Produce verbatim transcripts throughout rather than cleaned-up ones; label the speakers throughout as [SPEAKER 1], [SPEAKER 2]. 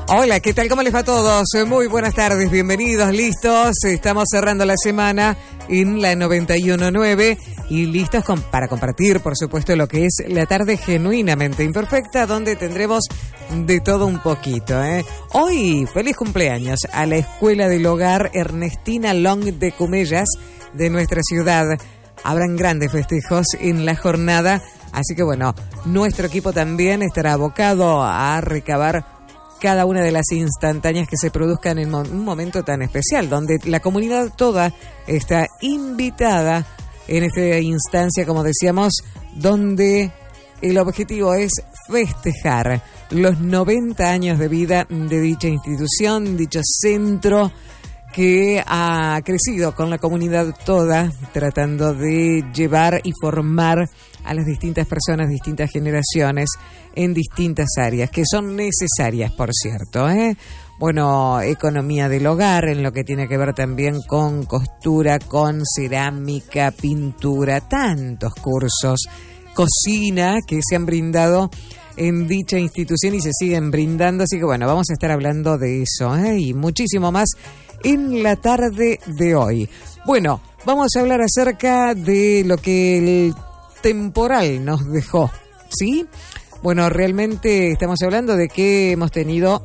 [SPEAKER 1] Hola, ¿qué tal? ¿Cómo les va a todos? Muy buenas tardes, bienvenidos, listos. Estamos cerrando la semana en la noventa y uno punto nueve y listos con, para compartir, por supuesto, lo que es la tarde genuinamente imperfecta, donde tendremos de todo un poquito, ¿eh? Hoy, feliz cumpleaños a la Escuela del Hogar Ernestina Long de Cumellas de nuestra ciudad. Habrán grandes festejos en la jornada, así que bueno, nuestro equipo también estará abocado a recabar cada una de las instantáneas que se produzcan en un momento tan especial, donde la comunidad toda está invitada en esta instancia, como decíamos, donde el objetivo es festejar los noventa años de vida de dicha institución, dicho centro que ha crecido con la comunidad toda, tratando de llevar y formar a las distintas personas, distintas generaciones, en distintas áreas, que son necesarias, por cierto, ¿eh? Bueno, economía del hogar, en lo que tiene que ver también con costura, con cerámica, pintura, tantos cursos, cocina que se han brindado en dicha institución y se siguen brindando, así que bueno, vamos a estar hablando de eso, ¿eh? Y muchísimo más en la tarde de hoy. Bueno, vamos a hablar acerca de lo que el temporal nos dejó, ¿sí? Bueno, realmente estamos hablando de que hemos tenido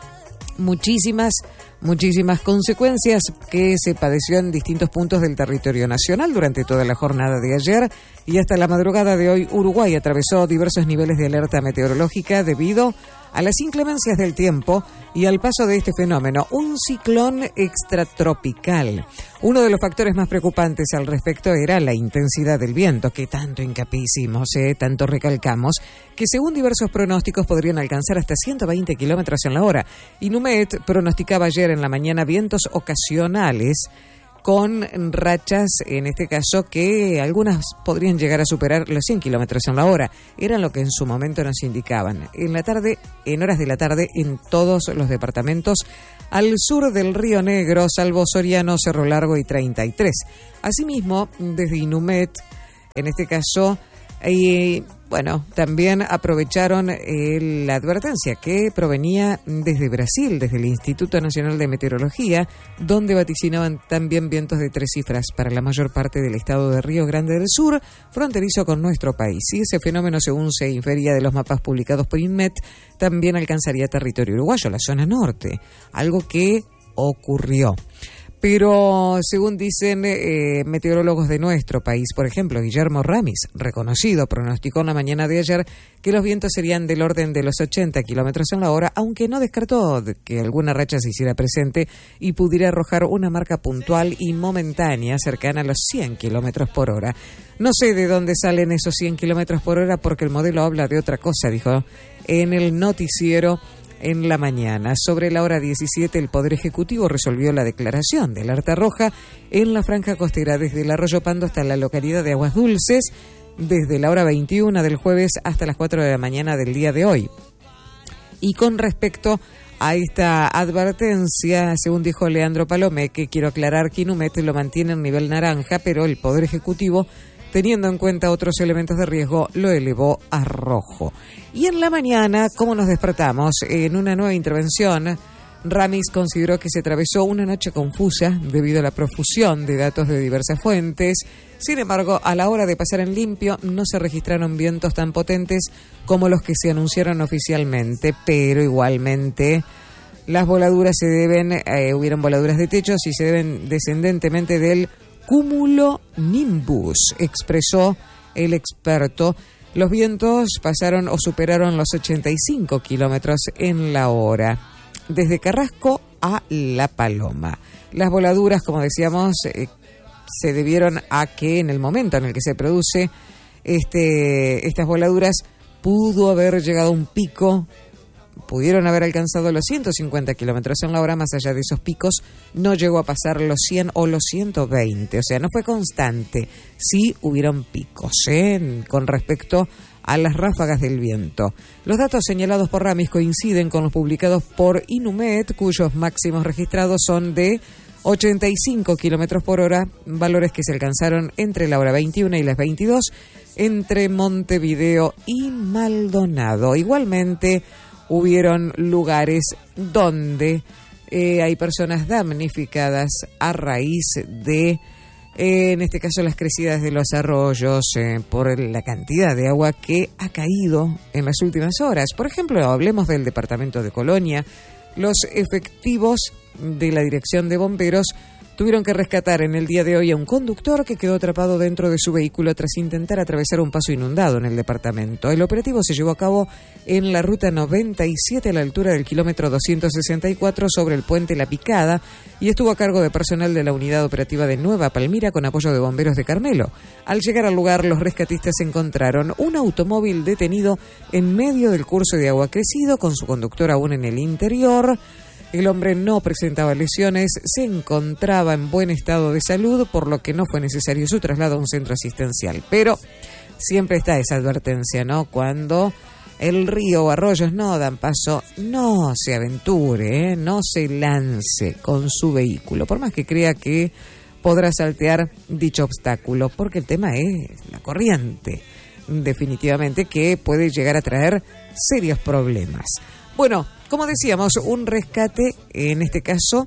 [SPEAKER 1] muchísimas, muchísimas consecuencias que se padeció en distintos puntos del territorio nacional durante toda la jornada de ayer y hasta la madrugada de hoy. Uruguay atravesó diversos niveles de alerta meteorológica debido a las inclemencias del tiempo y al paso de este fenómeno, un ciclón extratropical. Uno de los factores más preocupantes al respecto era la intensidad del viento, que tanto hincapié hicimos, eh, tanto recalcamos, que según diversos pronósticos podrían alcanzar hasta ciento veinte kilómetros en la hora. Inumet pronosticaba ayer en la mañana vientos ocasionales con rachas, en este caso, que algunas podrían llegar a superar los cien kilómetros en la hora. Eran lo que en su momento nos indicaban. En la tarde, en horas de la tarde, en todos los departamentos al sur del Río Negro, salvo Soriano, Cerro Largo y treinta y tres. Asimismo, desde Inumet, en este caso, y bueno, también aprovecharon eh, la advertencia que provenía desde Brasil, desde el Instituto Nacional de Meteorología, donde vaticinaban también vientos de tres cifras para la mayor parte del estado de Río Grande del Sur, fronterizo con nuestro país. Y ese fenómeno, según se infería de los mapas publicados por Inmet, también alcanzaría territorio uruguayo, la zona norte, algo que ocurrió. Pero, según dicen eh, meteorólogos de nuestro país, por ejemplo, Guillermo Ramis, reconocido, pronosticó en la mañana de ayer que los vientos serían del orden de los ochenta kilómetros en la hora, aunque no descartó que alguna racha se hiciera presente y pudiera arrojar una marca puntual y momentánea cercana a los cien kilómetros por hora. No sé de dónde salen esos cien kilómetros por hora porque el modelo habla de otra cosa, dijo en el noticiero en la mañana. Sobre la hora diecisiete, el Poder Ejecutivo resolvió la declaración de alerta roja en la franja costera desde el Arroyo Pando hasta la localidad de Aguas Dulces, desde la hora veintiuna del jueves hasta las cuatro de la mañana del día de hoy. Y con respecto a esta advertencia, según dijo Leandro Palomé, que quiero aclarar que Inumet lo mantiene en nivel naranja, pero el Poder Ejecutivo, teniendo en cuenta otros elementos de riesgo, lo elevó a rojo. Y en la mañana, ¿cómo nos despertamos? En una nueva intervención, Ramis consideró que se atravesó una noche confusa debido a la profusión de datos de diversas fuentes. Sin embargo, a la hora de pasar en limpio, no se registraron vientos tan potentes como los que se anunciaron oficialmente, pero igualmente las voladuras se deben, eh, hubieron voladuras de techos y se deben descendentemente del cúmulo nimbus, expresó el experto. Los vientos pasaron o superaron los ochenta y cinco kilómetros en la hora, desde Carrasco a La Paloma. Las voladuras, como decíamos, eh, se debieron a que en el momento en el que se produce este, estas voladuras pudo haber llegado a un pico. Pudieron haber alcanzado los ciento cincuenta kilómetros en la hora, más allá de esos picos no llegó a pasar los cien o los ciento veinte, o sea, no fue constante. Sí hubieron picos, ¿eh? Con respecto a las ráfagas del viento. Los datos señalados por Ramis coinciden con los publicados por Inumet, cuyos máximos registrados son de ochenta y cinco kilómetros por hora, valores que se alcanzaron entre la hora veintiuna y las veintidós entre Montevideo y Maldonado. Igualmente, hubieron lugares donde eh, hay personas damnificadas a raíz de, eh, en este caso, las crecidas de los arroyos eh, por la cantidad de agua que ha caído en las últimas horas. Por ejemplo, hablemos del departamento de Colonia. Los efectivos de la Dirección de Bomberos tuvieron que rescatar en el día de hoy a un conductor que quedó atrapado dentro de su vehículo tras intentar atravesar un paso inundado en el departamento. El operativo se llevó a cabo en la ruta noventa y siete a la altura del kilómetro doscientos sesenta y cuatro sobre el puente La Picada y estuvo a cargo de personal de la Unidad Operativa de Nueva Palmira con apoyo de bomberos de Carmelo. Al llegar al lugar, los rescatistas encontraron un automóvil detenido en medio del curso de agua crecido con su conductor aún en el interior. El hombre no presentaba lesiones, se encontraba en buen estado de salud, por lo que no fue necesario su traslado a un centro asistencial. Pero siempre está esa advertencia, ¿no? Cuando el río o arroyos no dan paso, no se aventure, ¿eh? No se lance con su vehículo, por más que crea que podrá saltear dicho obstáculo, porque el tema es la corriente, definitivamente, que puede llegar a traer serios problemas. Bueno, como decíamos, un rescate, en este caso,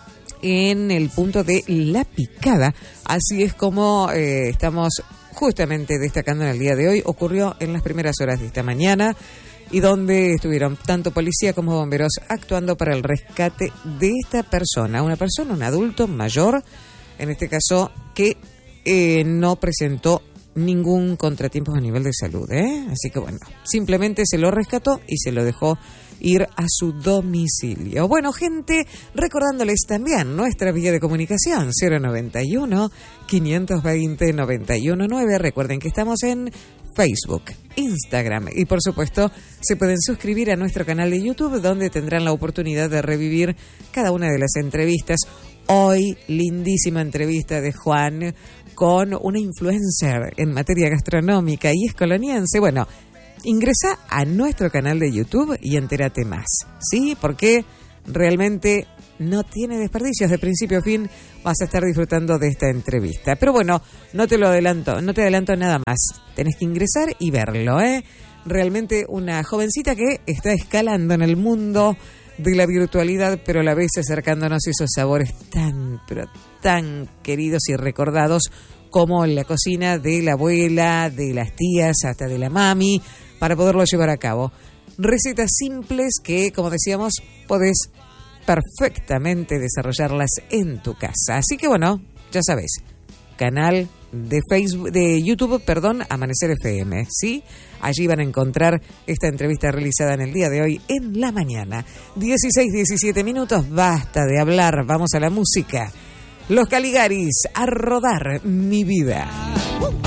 [SPEAKER 1] en el punto de La Picada. Así es como eh, estamos justamente destacando en el día de hoy. Ocurrió en las primeras horas de esta mañana y donde estuvieron tanto policía como bomberos actuando para el rescate de esta persona. Una persona, un adulto mayor, en este caso, que eh, no presentó ningún contratiempo a nivel de salud, ¿eh? Así que bueno, simplemente se lo rescató y se lo dejó ir a su domicilio. Bueno, gente, recordándoles también nuestra vía de comunicación, cero noventa y uno, quinientos veinte, noventa y uno nueve. Recuerden que estamos en Facebook, Instagram y por supuesto se pueden suscribir a nuestro canal de YouTube, donde tendrán la oportunidad de revivir cada una de las entrevistas. Hoy, lindísima entrevista de Juan con una influencer en materia gastronómica y es coloniense. Bueno, ingresa a nuestro canal de YouTube y entérate más, ¿sí? Porque realmente no tiene desperdicios, de principio a fin vas a estar disfrutando de esta entrevista. Pero bueno, no te lo adelanto, no te adelanto nada más. Tenés que ingresar y verlo, ¿eh? Realmente una jovencita que está escalando en el mundo de la virtualidad, pero a la vez acercándonos a esos sabores tan, pero tan queridos y recordados como la cocina de la abuela, de las tías, hasta de la mami, para poderlo llevar a cabo. Recetas simples que, como decíamos, podés perfectamente desarrollarlas en tu casa. Así que bueno, ya sabés, canal de Facebook, de YouTube, perdón, Amanecer F M, ¿sí? Allí van a encontrar esta entrevista realizada en el día de hoy en la mañana. dieciséis, diecisiete minutos, basta de hablar, vamos a la música. Los Caligaris, a rodar mi vida.